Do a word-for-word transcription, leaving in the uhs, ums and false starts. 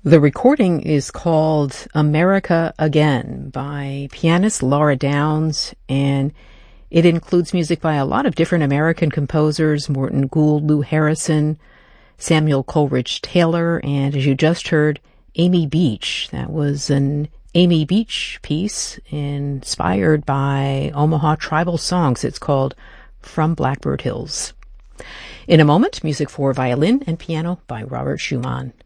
The recording is called America Again by pianist Laura Downs, and it includes music by a lot of different American composers: Morton Gould, Lou Harrison, Samuel Coleridge Taylor, and as you just heard, Amy Beach. That was an Amy Beach piece inspired by Omaha tribal songs. It's called From Blackbird Hills. In a moment, music for violin and piano by Robert Schumann.